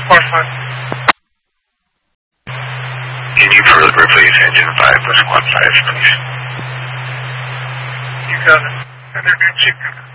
4-4. Can you further replace engine 5 with 1-5, please? You got it. And they're good chicken.